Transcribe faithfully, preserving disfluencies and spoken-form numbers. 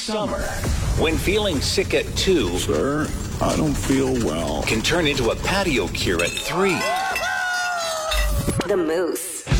Summer, when feeling sick at two, Sir, I don't feel well. can turn into a patio cure at three. The Moose.